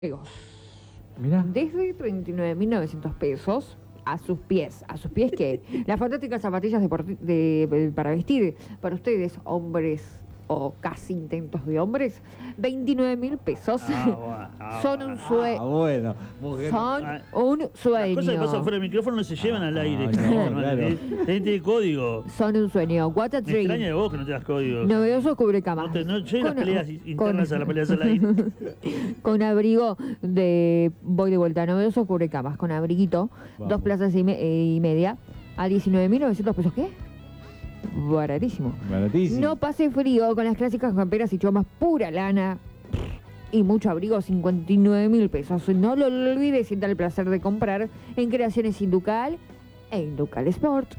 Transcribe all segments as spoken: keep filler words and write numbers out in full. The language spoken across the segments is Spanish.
juegos. Mirá. Desde treinta y nueve mil novecientos pesos a sus pies. ¿A sus pies qué? Las fantásticas zapatillas deporti- de, de- para vestir para ustedes, hombres o casi intentos de hombres, veintinueve mil pesos. Ah, bueno, ah, Son un Ah, sueño. bueno. Mujer. Son Ah, un Las cosas que pasan sueño. fuera del micrófono no se llevan al aire. Ah, no, hermano. claro. Eh, Este código. Son un sueño. What a Me extraña dream. de vos que no te das código. Novedoso cubrecamas. No, te, no lleves las Con- peleas internas con- a las peleas al aire. Con abrigo de... Voy de vuelta. Novedoso cubrecamas. Con abriguito. Vamos. Dos plazas y, me- eh, y media. A diecinueve mil novecientos pesos. ¿Qué? Baratísimo. Baratísimo. No pase frío con las clásicas camperas y chomas pura lana y mucho abrigo, cincuenta y nueve mil pesos. No lo olvides, sienta el placer de comprar en Creaciones Inducal e Inducal Sport.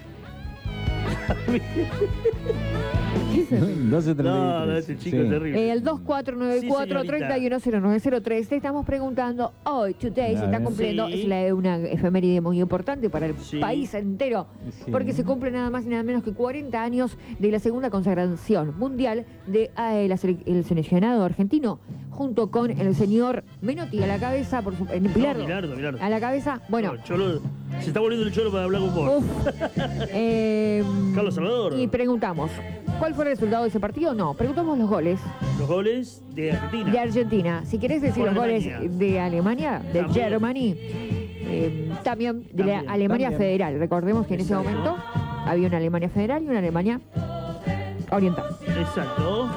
doce treinta y tres. No, no, este chico es terrible. El dos cuatro nueve cuatro, Sí, tres señorita. uno cero nueve cero tres. Te estamos preguntando hoy, today, se A está ver. cumpliendo, Sí. es la- una efeméride muy importante para el Sí. país entero, Sí. porque se cumple nada más y nada menos que cuarenta años de la segunda consagración mundial de eh, la sele- el seleccionado argentino, junto con el señor Menotti a la cabeza, por su, el No, Bilardo, Bilardo, Bilardo. a la cabeza, bueno, No, Cholo, se está volviendo el Cholo para hablar con vos. uf, eh, Carlos Salvador. y preguntamos, ¿cuál fue el resultado de ese partido? No, preguntamos los goles Los goles de Argentina. de Argentina. Si querés decir Con los goles Alemania. de Alemania, de También. Germany, eh, también de la También, Alemania también. Federal. Recordemos que en ese Exacto. momento había una Alemania Federal y una Alemania Oriental. Exacto.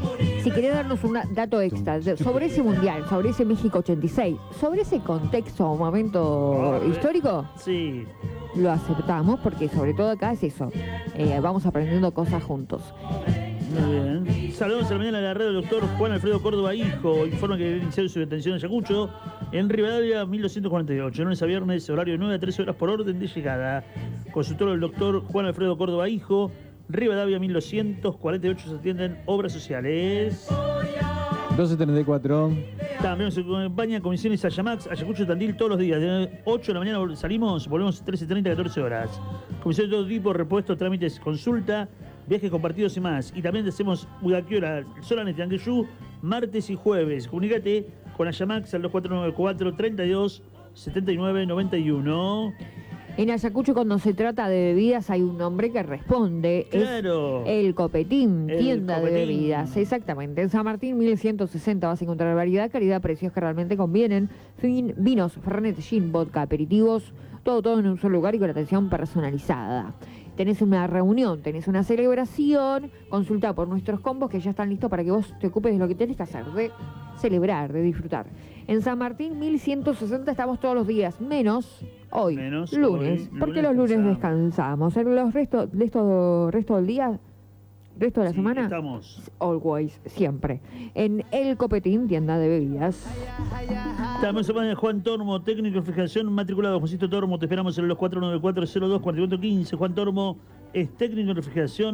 Si querés darnos un dato extra de- sobre ese mundial, sobre ese México ochenta y seis, sobre ese contexto o momento Correcto. histórico, Sí. lo aceptamos porque sobre todo acá es eso. Eh, vamos aprendiendo cosas juntos. Muy bien. Saludos a la mañana de la red del doctor Juan Alfredo Córdoba Hijo. Informa que debe iniciar su detención en Ayacucho, en Rivadavia mil doscientos cuarenta y ocho. Lunes a viernes, horario de nueve a trece horas por orden de llegada. Consultorio del doctor Juan Alfredo Córdoba Hijo. Rivadavia mil doscientos cuarenta y ocho se atienden obras sociales. doce treinta y cuatro. También se acompaña Comisiones Ayamax, Ayacucho Tandil todos los días. De ocho de la mañana vol- salimos, volvemos trece treinta, catorce horas. Comisión de todo tipo, repuestos, trámites, consulta, viajes compartidos y más. Y también hacemos Udaquiora, Solanes, Tiangueyú, martes y jueves. Comunicate con Ayamax al dos cuatro nueve cuatro, treinta y dos, setenta y nueve, noventa y uno. En Ayacucho, cuando se trata de bebidas, hay un nombre que responde. Es Claro. el Copetín, El tienda de Copetín. bebidas. Exactamente. En San Martín, mil ciento sesenta vas a encontrar variedad, calidad, precios que realmente convienen. Fin, vinos, fernet, gin, vodka, aperitivos, todo, todo en un solo lugar y con atención personalizada. Tenés una reunión, tenés una celebración, consulta por nuestros combos que ya están listos para que vos te ocupes de lo que tenés que hacer, de celebrar, de disfrutar. En San Martín, mil ciento sesenta estamos todos los días, menos hoy, Menos lunes, hoy, porque lunes los lunes descansamos. descansamos. En los restos, de esto, resto del día, resto de la Sí, semana, Estamos. always, siempre. En El Copetín, tienda de bebidas. También se pone Juan Tormo, técnico de refrigeración, matriculado. Juancito Tormo, te esperamos en los cuatro nueve cuatro, cero dos, cuatro cuatro uno cinco. Juan Tormo es técnico de refrigeración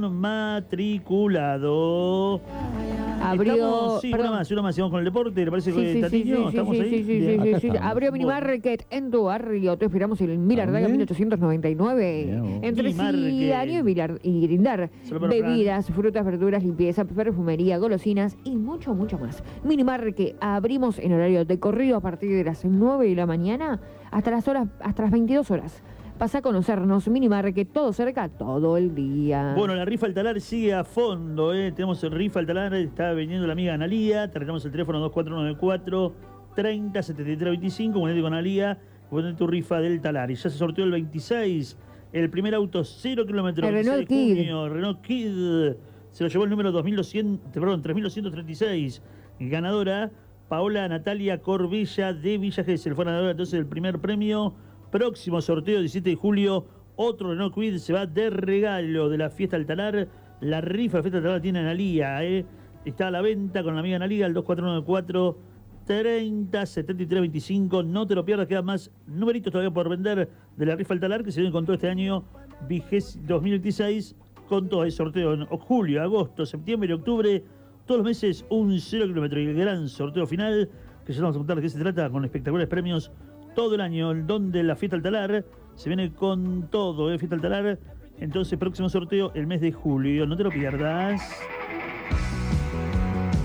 matriculado. Abrió, Estamos, sí, perdón. una más, una más. Sigamos con el deporte. ¿Le parece Sí, que sí, sí, Tatiño? sí, sí, ¿Estamos sí, ahí? sí, sí, Bien. sí, Acá sí. estamos. Abrió Bueno. Minimarket en tu barrio. Te esperamos en el Milardaga ¿Dónde? mil ochocientos noventa y nueve. Bien. Entre Minimarket. Cidaño y, Vilar- y Grindar. Solo para Bebidas, frutas, verduras, limpieza, perfumería, golosinas y mucho, mucho más. Minimarket abrimos en horario de corrido a partir de las nueve de la mañana hasta las horas, hasta las veintidós horas. Pasa a conocernos, Minimarket, todo cerca, todo el día. Bueno, la rifa al talar sigue a fondo, ¿eh? Tenemos el rifa al talar, está vendiendo la amiga Analía. Te retamos el teléfono dos cuatro nueve cuatro, treinta, setenta y tres veinticinco. Ponete con Analía, ponete tu rifa del talar. Y ya se sorteó el veintiséis, el primer auto cero kilómetros. El Renault veintiséis de Kid. junio, Renault Kid. Se lo llevó el número dos mil doscientos, perdón, tres mil doscientos treinta y seis. Ganadora, Paola Natalia Corbella de Villa Gesell. Fue ganadora entonces del primer premio. Próximo sorteo, diecisiete de julio, otro Renault Kwid se va de regalo de la fiesta del talar. La rifa de fiesta del talar tiene Analía, ¿eh? Está a la venta con la amiga Analía al dos cuatro nueve cuatro, treinta, setenta y tres veinticinco. No te lo pierdas, quedan más numeritos todavía por vender de la rifa del talar que se viene con todo este año dos mil veintiséis, con todo el sorteo en julio, agosto, septiembre y octubre. Todos los meses un cero kilómetro y el gran sorteo final, que ya vamos a contar de qué se trata, con espectaculares premios todo el año, donde la fiesta del talar se viene con todo, ¿eh? Fiesta del talar. Entonces, próximo sorteo el mes de julio, no te lo pierdas.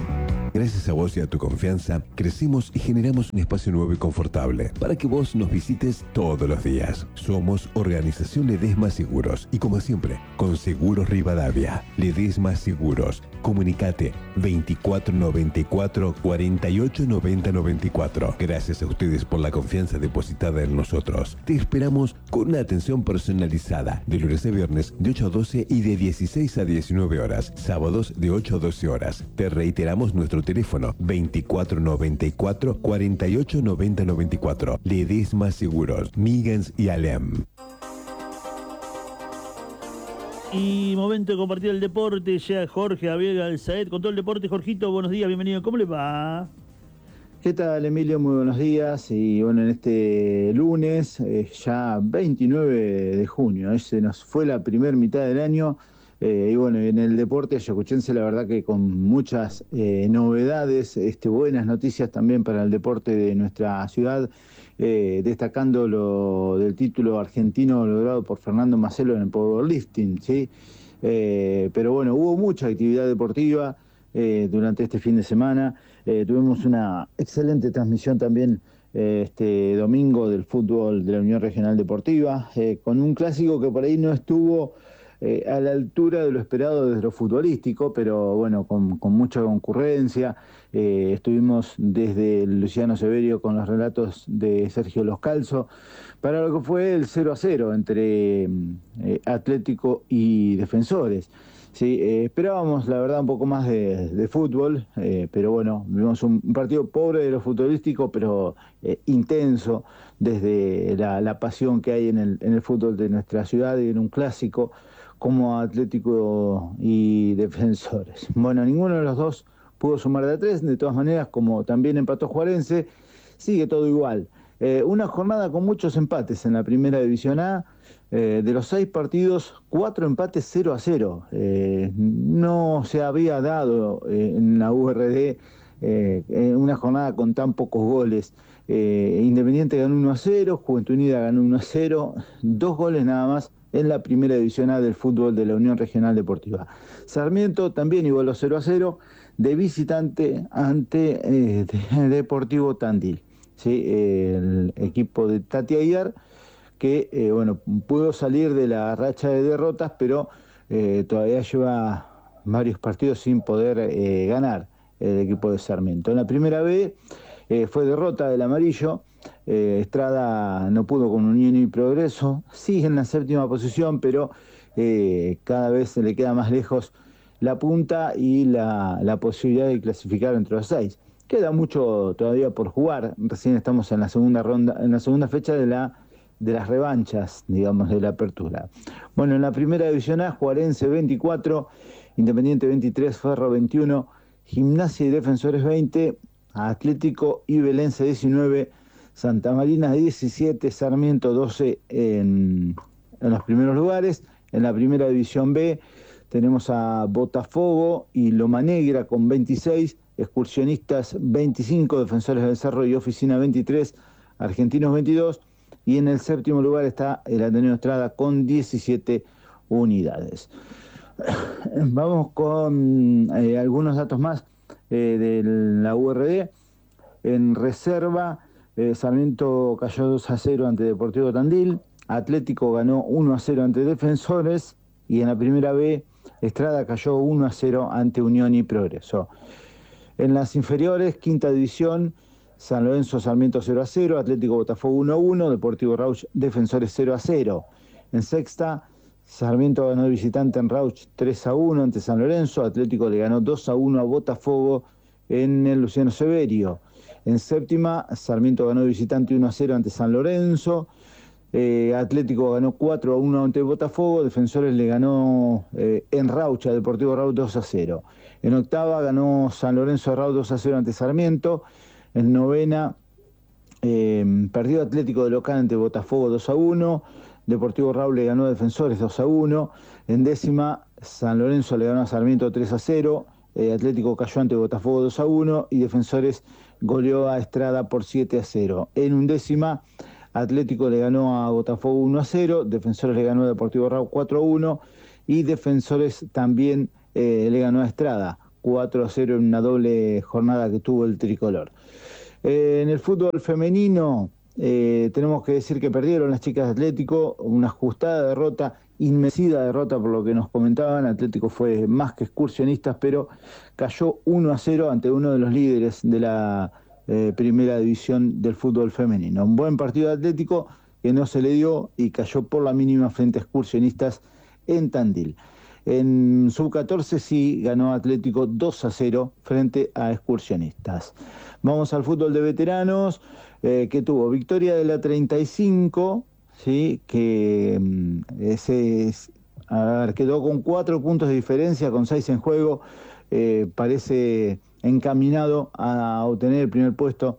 Gracias a vos y a tu confianza, crecimos y generamos un espacio nuevo y confortable para que vos nos visites todos los días. Somos Organización Ledesma Seguros y como siempre, con Seguros Rivadavia. Ledesma Seguros. Comunicate veinticuatro noventa y cuatro, cuarenta y ocho noventa noventa y cuatro. Gracias a ustedes por la confianza depositada en nosotros. Te esperamos con una atención personalizada de lunes a viernes de ocho a doce y de dieciséis a diecinueve horas. Sábados de ocho a doce horas. Te reiteramos nuestro teléfono veinticuatro noventa y cuatro, cuarenta y ocho noventa noventa y cuatro. Ledesma Seguros, Migans y Alem. Y momento de compartir el deporte, ya Jorge Abiega del Saed con todo el deporte. Jorgito, buenos días, bienvenido, ¿cómo le va? ¿Qué tal, Emilio? Muy buenos días. Y bueno, en este lunes, eh, ya veintinueve de junio, ese nos fue la primera mitad del año. Eh, y bueno, en el deporte ayacuchense, la verdad que con muchas eh, novedades, este, buenas noticias también para el deporte de nuestra ciudad. Eh, destacando lo del título argentino logrado por Fernando Macelo en el powerlifting, ¿sí? Eh, pero bueno, hubo mucha actividad deportiva eh, durante este fin de semana. Eh, tuvimos una excelente transmisión también eh, este domingo del fútbol de la Unión Regional Deportiva, eh, con un clásico que por ahí no estuvo eh, a la altura de lo esperado desde lo futbolístico, pero bueno, con, con mucha concurrencia. Eh, estuvimos desde Luciano Severio con los relatos de Sergio Loscalzo para lo que fue el cero a cero entre eh, Atlético y Defensores. Sí, eh, esperábamos la verdad un poco más de, de fútbol, eh, pero bueno, vimos un, un partido pobre de lo futbolístico, pero eh, intenso desde la, la pasión que hay en el, en el fútbol de nuestra ciudad y en un clásico como Atlético y Defensores. Bueno, ninguno de los dos pudo sumar de a tres, de todas maneras, como también empató Juarense, sigue todo igual. Eh, una jornada con muchos empates en la primera división A, eh, de los seis partidos, cuatro empates cero a cero. Eh, no se había dado eh, en la U R D eh, una jornada con tan pocos goles. Eh, Independiente ganó uno a cero, Juventud Unida ganó uno a cero, dos goles nada más en la primera división A del fútbol de la Unión Regional Deportiva. Sarmiento también igualó cero a cero de visitante ante eh, de Deportivo Tandil. ¿Sí? El equipo de Tati Aguiar, que eh, bueno, pudo salir de la racha de derrotas, pero eh, todavía lleva varios partidos sin poder eh, ganar el equipo de Sarmiento. En la primera B eh, fue derrota del amarillo. Eh, Estrada no pudo con Unión y Progreso, sigue en la séptima posición, pero eh, cada vez se le queda más lejos la punta y la, la posibilidad de clasificar entre los seis. Queda mucho todavía por jugar, recién estamos en la segunda ronda, en la segunda fecha de la de las revanchas, digamos, de la apertura. Bueno, en la primera división A, Juarense veinticuatro, Independiente veintitrés, Ferro veintiuno, Gimnasia y Defensores veinte, Atlético y Belense diecinueve, Santa Marina diecisiete, Sarmiento doce en, en los primeros lugares. En la primera división B tenemos a Botafogo y Loma Negra con veintiséis, Excursionistas veinticinco, Defensores del Cerro y Oficina veintitrés, Argentinos veintidós, y en el séptimo lugar está el Ateneo Estrada con diecisiete unidades. Vamos con eh, algunos datos más eh, de la U R D. En reserva, eh, Sarmiento cayó dos a cero ante Deportivo Tandil, Atlético ganó uno a cero ante Defensores, y en la primera B, Estrada cayó uno a cero ante Unión y Progreso. En las inferiores, quinta división, San Lorenzo Sarmiento cero a cero, Atlético Botafogo uno a uno, Deportivo Rauch Defensores cero a cero. En sexta, Sarmiento ganó de visitante en Rauch tres a uno ante San Lorenzo, Atlético le ganó dos a uno a Botafogo en el Luciano Severio. En séptima, Sarmiento ganó de visitante uno a cero ante San Lorenzo, eh, Atlético ganó cuatro a uno ante Botafogo, Defensores le ganó eh, en Rauch a Deportivo Rauch dos a cero. En octava ganó San Lorenzo Rauch dos a cero ante Sarmiento. En novena, eh, perdió Atlético de local ante Botafogo dos a uno, Deportivo Rauch le ganó a Defensores dos a uno, en décima, San Lorenzo le ganó a Sarmiento tres a cero, eh, Atlético cayó ante Botafogo dos a uno y Defensores goleó a Estrada por siete a cero. En undécima, Atlético le ganó a Botafogo uno a cero, Defensores le ganó a Deportivo Rauch cuatro a uno y Defensores también eh, le ganó a Estrada cuatro a cero en una doble jornada que tuvo el tricolor. Eh, en el fútbol femenino eh, tenemos que decir que perdieron las chicas de Atlético, una ajustada derrota, inmerecida derrota por lo que nos comentaban. Atlético fue más que excursionistas, pero cayó uno a cero ante uno de los líderes de la eh, primera división del fútbol femenino. Un buen partido de Atlético que no se le dio y cayó por la mínima frente a excursionistas en Tandil. En sub catorce sí ganó Atlético dos a cero frente a excursionistas. Vamos al fútbol de veteranos, eh, que tuvo victoria de la treinta y cinco, ¿sí? que ese, a ver, quedó con cuatro puntos de diferencia, con seis en juego, eh, parece encaminado a obtener el primer puesto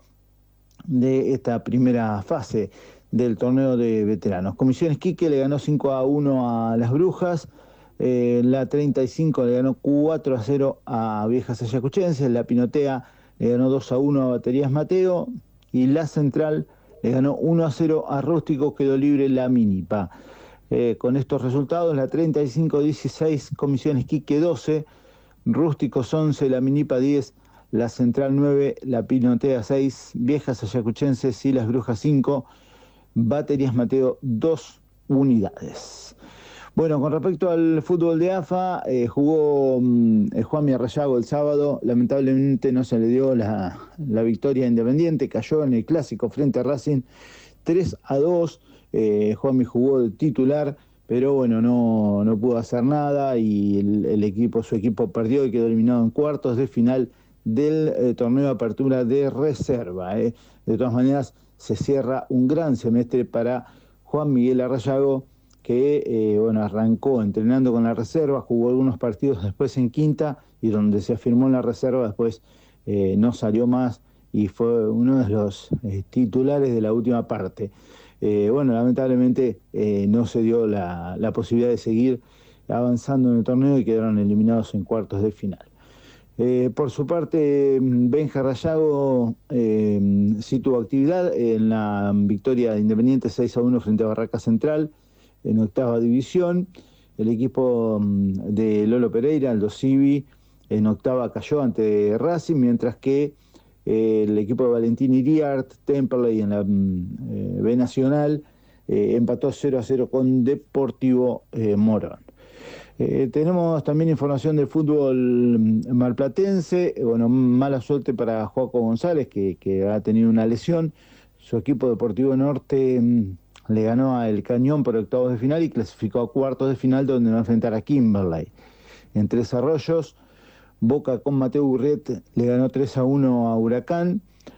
de esta primera fase del torneo de veteranos. Comisiones Quique le ganó cinco a uno a las Brujas, eh, la treinta y cinco le ganó cuatro a cero a Viejas Ayacuchenses, la Pinotea le ganó dos a uno a Baterías Mateo y la Central le ganó uno a cero a Rústico, quedó libre la Minipa. Eh, con estos resultados, la treinta y cinco dieciséis, Comisiones Quique doce, Rústicos once, la Minipa diez, la Central nueve, la Pinotea seis, Viejas Ayacuchenses y las Brujas cinco, Baterías Mateo dos unidades. Bueno, con respecto al fútbol de A F A, eh, jugó eh, Juanmi Arrayago el sábado, lamentablemente no se le dio la, la victoria a Independiente, cayó en el clásico frente a Racing tres a dos, eh, Juanmi jugó de titular, pero bueno, no, no pudo hacer nada y el, el equipo, su equipo perdió y quedó eliminado en cuartos de final del eh, torneo de apertura de reserva. Eh. De todas maneras, se cierra un gran semestre para Juan Miguel Arrayago, que eh, bueno, arrancó entrenando con la reserva, jugó algunos partidos después en quinta y donde se afirmó en la reserva después eh, no salió más y fue uno de los eh, titulares de la última parte. Eh, bueno, lamentablemente eh, no se dio la, la posibilidad de seguir avanzando en el torneo y quedaron eliminados en cuartos de final. Eh, por su parte, Benja Arrayago eh, sí tuvo actividad en la victoria de Independiente seis a uno frente a Barraca Central en octava división. El equipo de Lolo Pereira, Aldo Civi, en octava cayó ante Racing, mientras que eh, el equipo de Valentín Iriart, Temperley en la eh, B Nacional, eh, empató cero a cero con Deportivo eh, Morón. Eh, tenemos también información del fútbol marplatense. Eh, bueno, mala suerte para Joaco González, que, que ha tenido una lesión. Su equipo Deportivo Norte mm, le ganó a El Cañón por octavos de final y clasificó a cuartos de final, donde va a enfrentar a Kimberley. En Tres Arroyos, Boca con Mateo Burret le ganó tres a uno a Huracán.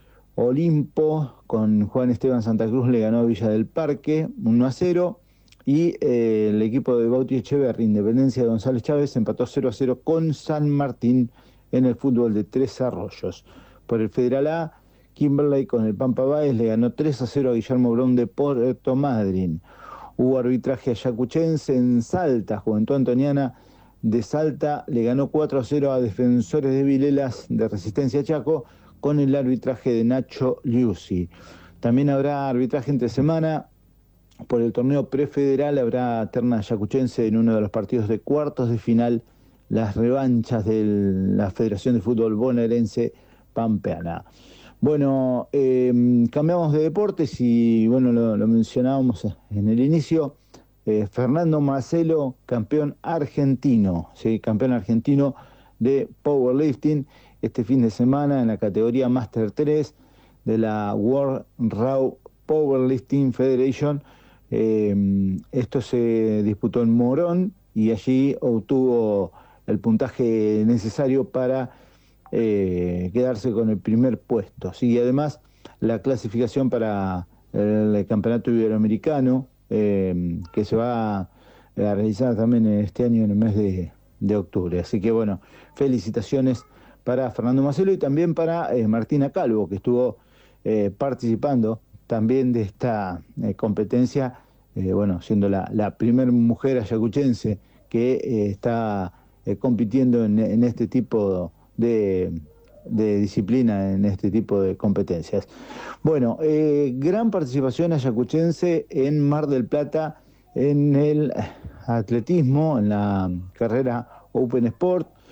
Olimpo con Juan Esteban Santa Cruz le ganó a Villa del Parque uno a cero. Y eh, el equipo de Bauti Echeverri, Independencia de González Chávez, empató cero a cero con San Martín en el fútbol de Tres Arroyos. Por el Federal A, Kimberley con el Pampa Báez le ganó tres a cero a Guillermo Brown de Puerto Madryn. Hubo arbitraje ayacuchense en Salta. Juventud Antoniana de Salta le ganó cuatro a cero a Defensores de Vilelas de Resistencia Chaco con el arbitraje de Nacho Liuzzi. También habrá arbitraje entre semana. Por el torneo prefederal habrá terna ayacuchense en uno de los partidos de cuartos de final, las revanchas de la Federación de Fútbol Bonaerense Pampeana. Bueno, eh, cambiamos de deportes y bueno, lo, lo mencionábamos en el inicio. Eh, Fernando Marcelo, campeón argentino, ¿sí? campeón argentino de powerlifting este fin de semana en la categoría Master tres de la World Raw Powerlifting Federation. Eh, esto se disputó en Morón y allí obtuvo el puntaje necesario para eh, quedarse con el primer puesto. Sigue además la clasificación para el Campeonato Iberoamericano, eh, que se va a realizar también este año en el mes de, de octubre. Así que bueno, felicitaciones para Fernando Marcelo y también para eh, Martina Calvo, que estuvo eh, participando también de esta eh, competencia, eh, bueno, siendo la, la primer mujer ayacuchense que eh, está eh, compitiendo en, en este tipo de, de disciplina, en este tipo de competencias. Bueno, eh, gran participación ayacuchense en Mar del Plata en el atletismo, en la carrera Open Sport.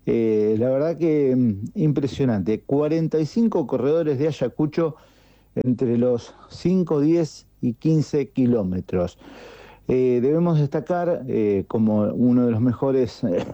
Eh, la verdad que mm, impresionante. cuarenta y cinco corredores de Ayacucho entre los cinco, diez y quince kilómetros. Eh, debemos destacar eh, como uno de los mejores eh,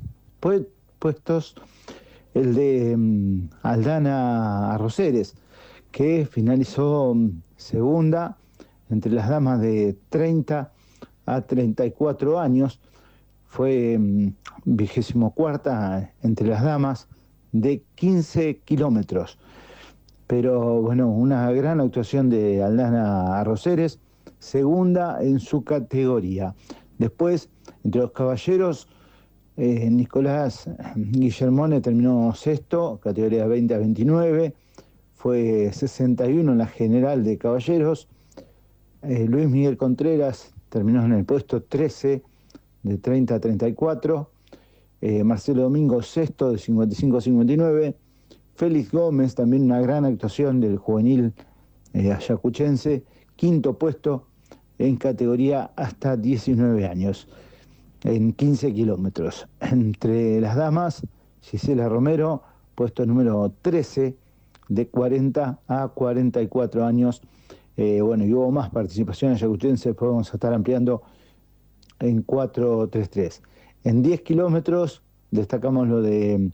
puestos el de um, Aldana Arroceres, que finalizó um, segunda entre las damas de treinta a treinta y cuatro años. Fue um, vigésimo cuarta entre las damas de quince kilómetros. Pero bueno, una gran actuación de Aldana Arroceres, segunda en su categoría. Después, entre los caballeros, eh, Nicolás Guillermone terminó sexto, categoría veinte a veintinueve, fue sesenta y uno en la general de caballeros. Eh, Luis Miguel Contreras terminó en el puesto trece, de treinta a treinta y cuatro. Eh, Marcelo Domingo sexto, de cincuenta y cinco a cincuenta y nueve. Félix Gómez, también una gran actuación del juvenil eh, ayacuchense, quinto puesto en categoría hasta diecinueve años, en quince kilómetros. Entre las damas, Gisela Romero, puesto número trece, de cuarenta a cuarenta y cuatro años. Eh, bueno, y hubo más participación ayacuchense, podemos estar ampliando en cuatro tres tres. En diez kilómetros destacamos lo de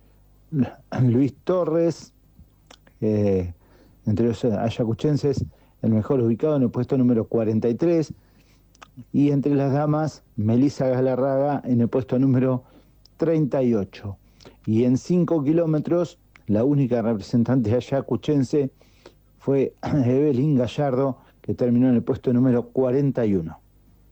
Luis Torres, eh, entre los ayacuchenses, el mejor ubicado en el puesto número cuarenta y tres, y entre las damas, Melissa Galarraga en el puesto número treinta y ocho. Y en cinco kilómetros, la única representante ayacuchense fue Evelyn Gallardo, que terminó en el puesto número cuarenta y uno.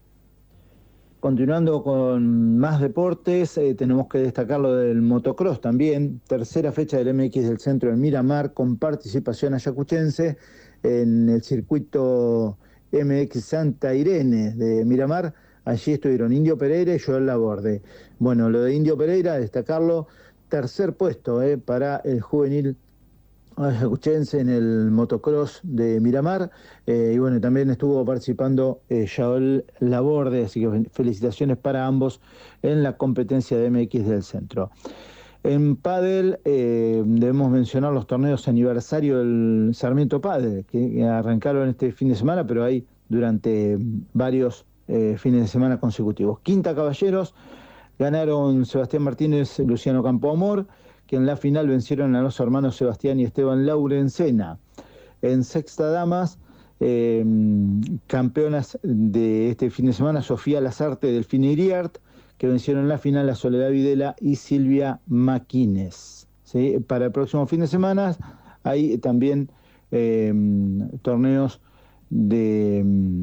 Continuando con más deportes, eh, tenemos que destacar lo del motocross también. Tercera fecha del M X del Centro en Miramar, con participación ayacuchense en el circuito M X Santa Irene de Miramar. Allí estuvieron Indio Pereira y Joel Laborde. Bueno, lo de Indio Pereira, destacarlo, tercer puesto eh, para el juvenil ayacuchense en el motocross de Miramar, eh, y bueno, también estuvo participando eh, Joel Laborde, así que felicitaciones para ambos en la competencia de M X del Centro. En pádel eh, debemos mencionar los torneos aniversario del Sarmiento Pádel, que arrancaron este fin de semana, pero hay durante varios eh, fines de semana consecutivos. Quinta Caballeros, ganaron Sebastián Martínez, Luciano Campoamor, que en la final vencieron a los hermanos Sebastián y Esteban Laurencena. En sexta damas, eh, campeonas de este fin de semana, Sofía Lazarte, Delfina Iriart, que vencieron en la final a Soledad Videla y Silvia Maquines. ¿Sí? Para el próximo fin de semana hay también eh, torneos de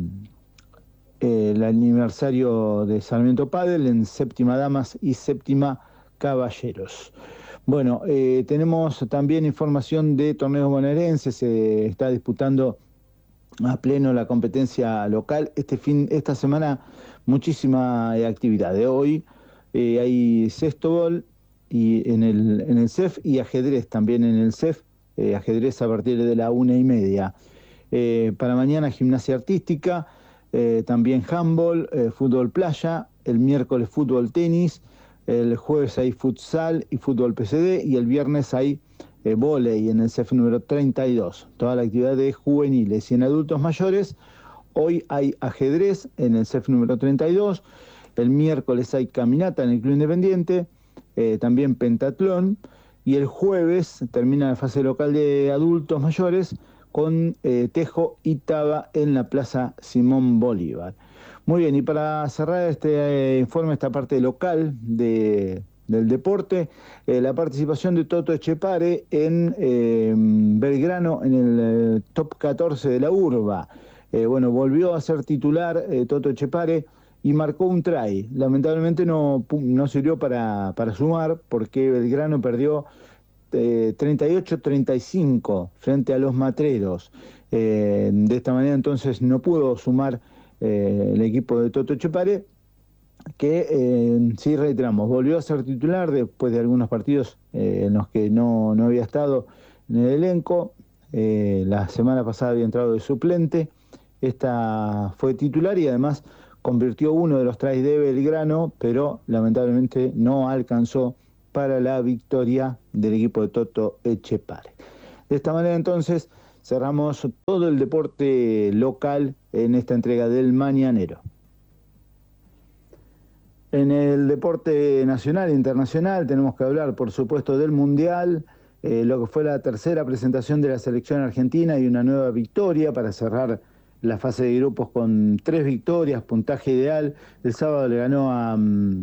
eh, el aniversario de Sarmiento Pádel en séptima damas y séptima caballeros. Bueno, eh, tenemos también información de torneos bonaerenses. Se está disputando a pleno la competencia local. Este fin, esta semana muchísima eh, actividad. De hoy eh, hay sextobol y en el en el C E F y ajedrez también en el C E F. Eh, ajedrez a partir de la una y media. Eh, para mañana gimnasia artística, eh, también handball, eh, fútbol playa, el miércoles fútbol tenis. El jueves hay futsal y fútbol P C D y el viernes hay eh, vóley en el C E F número treinta y dos. Toda la actividad de juveniles y en adultos mayores. Hoy hay ajedrez en el C E F número treinta y dos. El miércoles hay caminata en el Club Independiente, eh, también pentatlón. Y el jueves termina la fase local de adultos mayores con eh, tejo y taba en la Plaza Simón Bolívar. Muy bien, y para cerrar este eh, informe, esta parte local de, del deporte, eh, la participación de Toto Echepare en eh, Belgrano en el eh, top catorce de la urba. Eh, bueno, volvió a ser titular eh, Toto Echepare y marcó un try. Lamentablemente no, no sirvió para, para sumar porque Belgrano perdió eh, treinta y ocho a treinta y cinco frente a los matreros. Eh, de esta manera entonces no pudo sumar Eh, el equipo de Toto Echepare, que eh, sí reiteramos, volvió a ser titular después de algunos partidos eh, en los que no, no había estado en el elenco. Eh, la semana pasada había entrado de suplente, esta fue titular y además convirtió uno de los tries de Belgrano, pero lamentablemente no alcanzó para la victoria del equipo de Toto Etchepare. De esta manera entonces cerramos todo el deporte local en esta entrega del Mañanero. En el deporte nacional e internacional tenemos que hablar, por supuesto, del Mundial, eh, lo que fue la tercera presentación de la selección argentina y una nueva victoria para cerrar la fase de grupos con tres victorias, puntaje ideal. El sábado le ganó a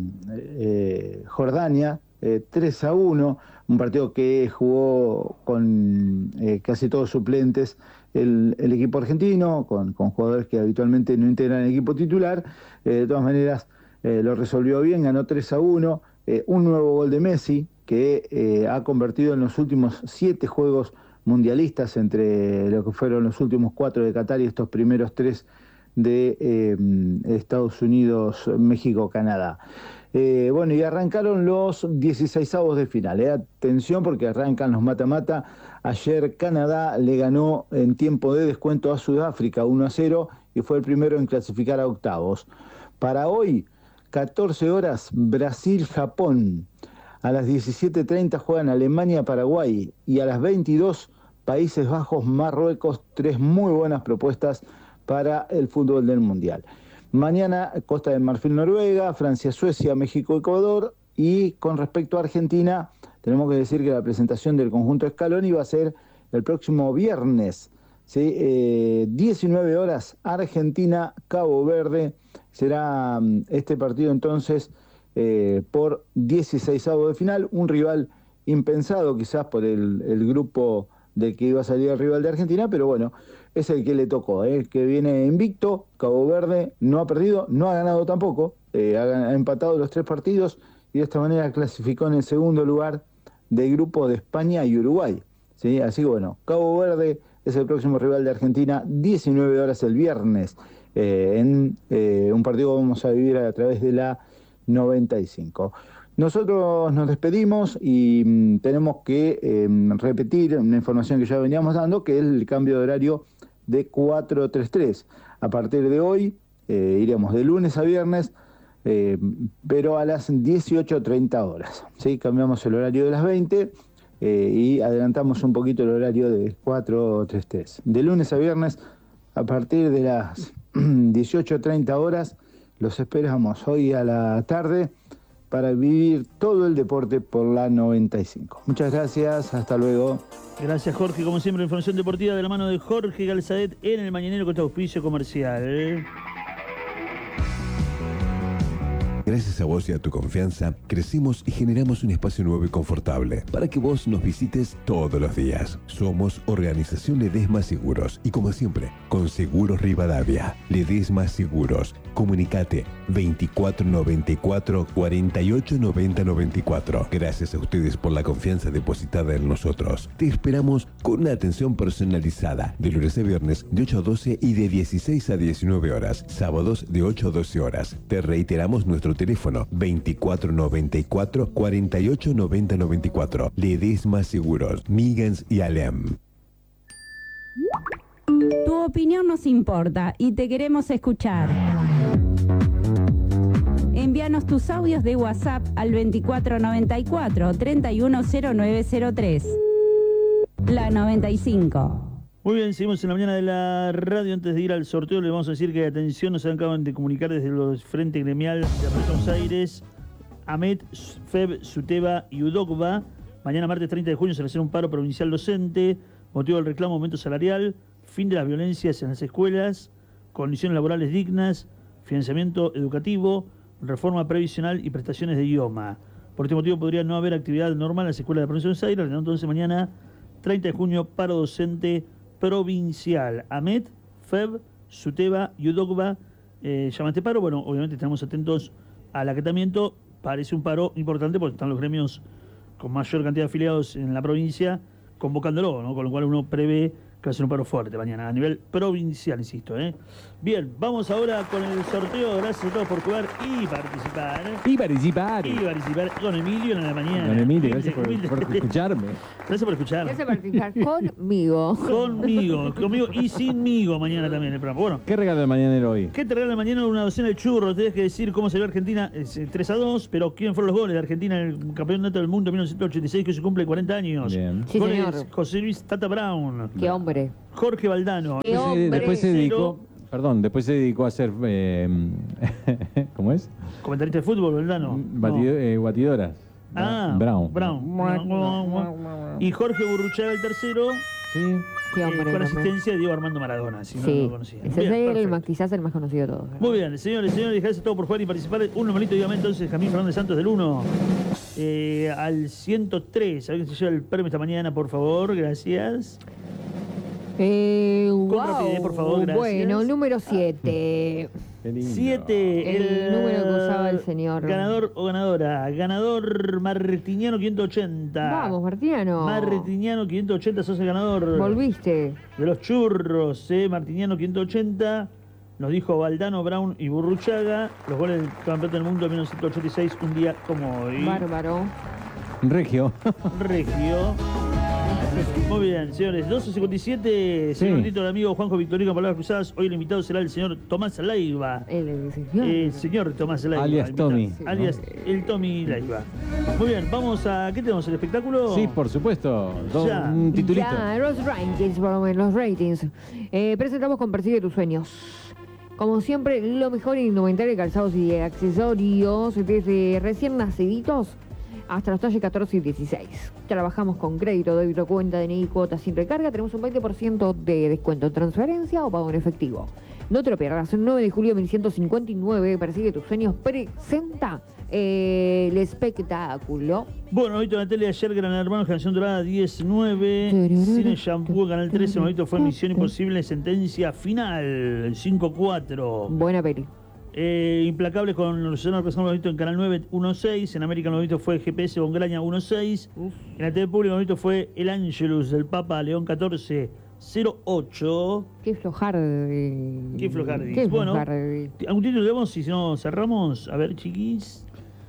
eh, Jordania eh, tres a uno, un partido que jugó con eh, casi todos suplentes el, el equipo argentino, con, con jugadores que habitualmente no integran el equipo titular. Eh, de todas maneras, Eh, lo resolvió bien, ganó tres a uno, eh, un nuevo gol de Messi, que eh, ha convertido en los últimos siete juegos mundialistas, entre lo que fueron los últimos cuatro de Qatar y estos primeros tres de eh, Estados Unidos, México, Canadá. Eh, bueno, y arrancaron los dieciseisavos de final. Eh. Atención porque arrancan los mata-mata. Ayer Canadá le ganó en tiempo de descuento a Sudáfrica uno a cero y fue el primero en clasificar a octavos. Para hoy, catorce horas, Brasil-Japón. A las diecisiete treinta juegan Alemania-Paraguay y a las veintidós, Países Bajos-Marruecos. Tres muy buenas propuestas para el fútbol del Mundial. Mañana, Costa de Marfil-Noruega, Francia-Suecia, México-Ecuador. Y con respecto a Argentina, tenemos que decir que la presentación del conjunto Scaloni va a ser el próximo viernes. ¿Sí? Eh, diecinueve horas, Argentina-Cabo Verde. Será este partido entonces eh, por dieciseisavo de final, un rival impensado quizás por el, el grupo de que iba a salir el rival de Argentina, pero bueno, es el que le tocó, eh, que viene invicto. Cabo Verde no ha perdido, no ha ganado tampoco, eh, ha, ha empatado los tres partidos y de esta manera clasificó en el segundo lugar del grupo de España y Uruguay, ¿sí? Así que bueno, Cabo Verde es el próximo rival de Argentina, diecinueve horas el viernes. Eh, en eh, un partido que vamos a vivir a través de la noventa y cinco. Nosotros nos despedimos y mm, tenemos que eh, repetir una información que ya veníamos dando, que es el cambio de horario de cuatro tres tres. A partir de hoy eh, iremos de lunes a viernes, eh, pero a las dieciocho treinta horas. ¿Sí? Cambiamos el horario de las veinte eh, y adelantamos un poquito el horario de cuatro tres tres. De lunes a viernes, a partir de las dieciocho treinta horas, los esperamos hoy a la tarde para vivir todo el deporte por la noventa y cinco. Muchas gracias, hasta luego. Gracias, Jorge. Como siempre, información deportiva de la mano de Jorge Galzadet en el Mañanero con auspicio comercial. Gracias a vos y a tu confianza, crecimos y generamos un espacio nuevo y confortable para que vos nos visites todos los días. Somos Organización Ledesma Seguros y como siempre, con Seguros Rivadavia. Ledesma Seguros. Comunicate veinticuatro noventa y cuatro, cuarenta y ocho noventa noventa y cuatro. Gracias a ustedes por la confianza depositada en nosotros. Te esperamos con una atención personalizada de lunes a viernes de ocho a doce y de dieciséis a diecinueve horas. Sábados de ocho a doce horas. Te reiteramos nuestro teléfono veinticuatro noventa y cuatro, cuarenta y ocho noventa noventa y cuatro. Ledesma Seguros, Migans y Alem. Tu opinión nos importa y te queremos escuchar. Envíanos tus audios de WhatsApp al veinticuatro noventa y cuatro, treinta y uno cero nueve cero tres. La noventa y cinco. Muy bien, seguimos en la mañana de la radio. Antes de ir al sorteo, le vamos a decir que, atención, nos acaban de comunicar desde los Frente Gremial de Buenos Aires, AMET, FEB, SUTEBA y UDOCBA. Mañana, martes treinta de junio, se va a hacer un paro provincial docente, motivo del reclamo, aumento salarial, fin de las violencias en las escuelas, condiciones laborales dignas, financiamiento educativo, reforma previsional y prestaciones de idioma. Por este motivo podría no haber actividad normal en las escuelas de la provincia de Buenos Aires. Entonces, mañana, treinta de junio, paro docente provincial. AMET, FEB, SUTEBA y UDOCBA eh, llaman este paro. Bueno, obviamente estamos atentos al acatamiento. Parece un paro importante porque están los gremios con mayor cantidad de afiliados en la provincia convocándolo, ¿no? Con lo cual uno prevé que va a ser un paro fuerte mañana, a nivel provincial, insisto. ¿eh? Bien, vamos ahora con el sorteo. Gracias a todos por jugar y participar. Y participar. Y participar con Emilio en la mañana. Don Emilio, gracias por, Humilde. por escucharme. Gracias por escuchar. Gracias por participar conmigo. Conmigo, conmigo y sinmigo mañana también el programa. Bueno, ¿Qué regalo el mañanero hoy? ¿qué te regala mañana? Una docena de churros. Tienes que decir cómo salió Argentina. Es eh, tres a dos, pero ¿quién fueron los goles de Argentina en el campeonato del mundo en mil novecientos ochenta y seis, que se cumple cuarenta años? Bien. Sí, Goles, señor. José Luis Tata Brown, Qué hombre. Jorge Valdano. Qué Después se- hombre. después se Cero. dedicó, perdón, después se dedicó a hacer, eh, ¿cómo es? Comentarista de fútbol, Valdano. Batido- No. eh, batidoras. Ah, Brown. Brown. Y Jorge Burruchaga el tercero, Sí. Qué eh, hombre. con hombre. asistencia de Diego Armando Maradona, si no Sí, lo conocían. ese Bien, es el perfecto. más, quizás el más conocido de todos. ¿verdad? Muy bien, señores, señores, gracias a todos por jugar y participar. Un numerito, dígame entonces, Jamín Fernández Santos del uno eh, al ciento tres. A ver quién se lleva el premio esta mañana, por favor, gracias. Eh, Con wow. rapidez, por favor, gracias. Bueno, número siete. Qué lindo. siete. El número que usaba el señor. Ganador o ganadora. Ganador Martiniano quinientos ochenta. Vamos, Martiniano. Martiniano quinientos ochenta, sos el ganador. Volviste. De los churros, eh, Martiniano quinientos ochenta. Nos dijo Valdano, Brown y Burruchaga. Los goles del campeonato del mundo de mil novecientos ochenta y seis, un día como hoy. Bárbaro. Regio. Regio. Muy bien, señores. doce cincuenta y siete. Señor Sí. el amigo Juanjo Victorino con palabras cruzadas. Hoy el invitado será el señor Tomás Leiva. El, el señor. El señor Tomás Leiva. Alias invitado. Tommy. Sí, Alias el Tommy Leiva. Muy bien, vamos a. ¿Qué tenemos? ¿El espectáculo? Sí, por supuesto. Do- Ya. un titulito. Ya, los rankings, por lo menos, los ratings. Eh, presentamos con Persigue tus sueños. Como siempre, lo mejor en indumentaria, calzados y accesorios, desde recién naciditos hasta los talles catorce y dieciséis. Trabajamos con crédito, débito, cuenta, D N I, cuotas sin recarga. Tenemos un veinte por ciento de descuento en transferencia o pago en efectivo. No te lo pierdas. El nueve de julio de mil ciento cincuenta y nueve, Persigue tus sueños, presenta eh, el espectáculo. Bueno, Novito Natalia ayer, Gran Hermano, Canción Dorada diecinueve. Cine Shampoo, Canal trece. Novito fue Misión Imposible, sentencia final, cinco cuatro. Buena peli. Eh, Implacables con Luciano Arpesano Novito en Canal nueve, uno seis. En América Novito fue G P S con Graña, uno seis. En la T V Pública Novito fue El Ángelus del Papa León catorce, cero ocho. Qué flojardi. Qué flojardi. Qué Bueno, flojardi. ¿algún título demos y si no cerramos? A ver, chiquis.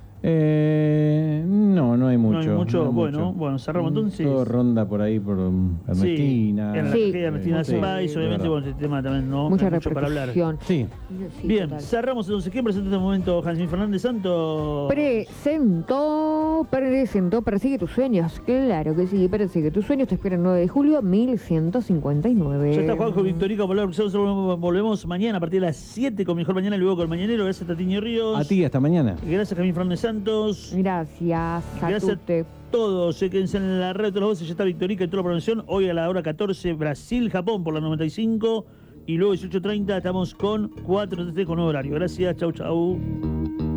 Eh, no, no hay mucho. No hay mucho. hay Bueno, mucho. bueno, cerramos entonces. Todo ronda por ahí por um, Ernestina. Sí, en la Sí. tragedia de Ernestina Sí, Spice, sí, obviamente, de bueno, este tema también no Mucha hay mucho para hablar. repercusión. Sí. Sí, Bien, total. cerramos entonces. ¿Quién presentó en este momento? Jansín Fernández Santos. Presentó, presentó, persigue tus sueños. Claro que sí, persigue tus sueños. Te espera el nueve de julio, mil ciento cincuenta y nueve. Ya está Juanjo Victorica, por Nosotros volvemos mañana a partir de las siete con Mejor Mañana y luego con el Mañanero. Gracias, Tatiño Ríos. A ti, hasta mañana. Gracias, Jamín Fernández Santos. Gracias, Gracias Satute. a todos. Se quédense en la red de todas las voces. Ya está Victorica y toda la programación. Hoy a la hora catorce, Brasil-Japón por la noventa y cinco. Y luego dieciocho treinta estamos con cuatro T T con nuevo horario. Gracias, chau, chau.